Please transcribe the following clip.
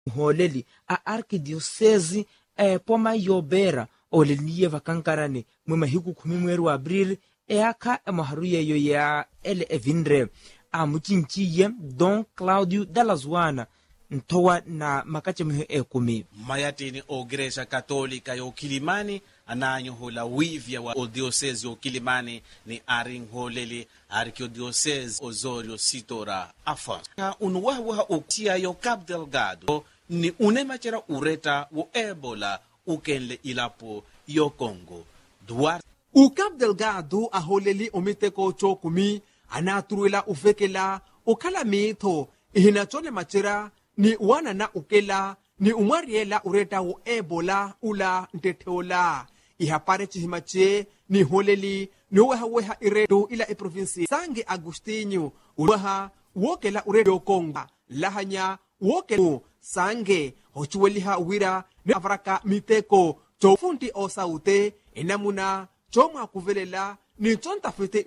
holeli a arkidiocese poma yobera oleliye vakankarane mwe mahiku 10 wa abril eaka emaharu yeyo ya ele evinre amuchinchiye Don Claudio Dalazuana ntowa na makachemiho ekumi mayatini o Igreja Católica yo Kilimani ananyo hola wivya wa o diocese yo Kilimani ni aring holeli arquidiocese Osorio Sitora Afonso unwawa utia yo Cabo Delgado ni unemachera ureta wo Ebola ukenle ilapo yo Congo Duarte o Cabo Delgado aholeli omiteko chokumi anaturuela ufekela ukalamitho ihinachone machera ni wana na ukela ni umariela ureta wo Ebola ula nteteola ihapare chihimache ni holeli ni weha ireto ila provinsi Sange Agostinho uwaha wokela ureto Konga lahanya wokelo Sange hochuweliha wira ni avaraka miteko chofundi o saute enamuna choma kuvelela ni chontafete